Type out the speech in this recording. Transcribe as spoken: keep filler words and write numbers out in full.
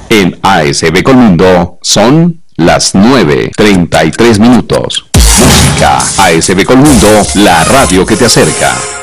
En A S B Colmundo son las nueve treinta y tres minutos. Música. A S B Colmundo, la radio que te acerca.